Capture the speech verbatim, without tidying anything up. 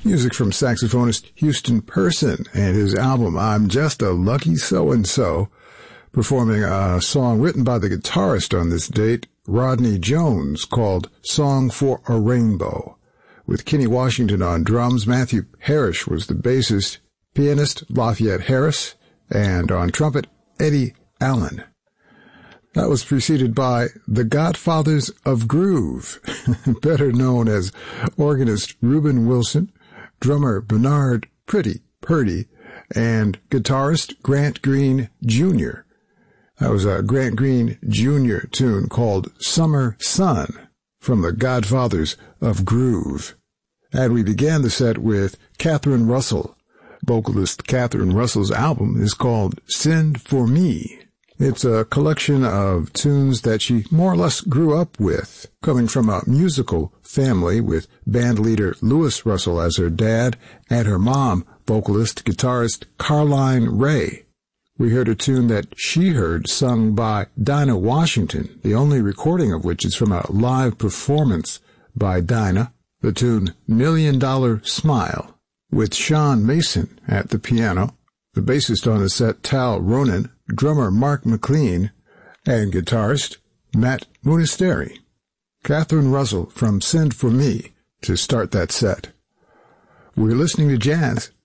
Music from saxophonist Houston Person and his album I'm Just a Lucky So-and-So, performing a song written by the guitarist on this date, Rodney Jones, called Song for a Rainbow. With Kenny Washington on drums, Matthew Parrish was the bassist, pianist Lafayette Harris, and on trumpet, Eddie Allen. That was preceded by The Godfathers of Groove, better known as organist Reuben Wilson, drummer Bernard Pretty Purdy, and guitarist Grant Green Junior That was a Grant Green Junior tune called Summer Sun from The Godfathers of Groove. And we began the set with Catherine Russell. Vocalist Catherine Russell's album is called Send for Me. It's a collection of tunes that she more or less grew up with, coming from a musical family with band leader Louis Russell as her dad and her mom, vocalist, guitarist Carline Ray. We heard a tune that she heard sung by Dinah Washington, the only recording of which is from a live performance by Dinah, the tune Million Dollar Smile, with Sean Mason at the piano, the bassist on the set Tal Ronan, drummer Mark McLean, and guitarist Matt Munisteri. Catherine Russell from Send For Me to start that set. We're listening to jazz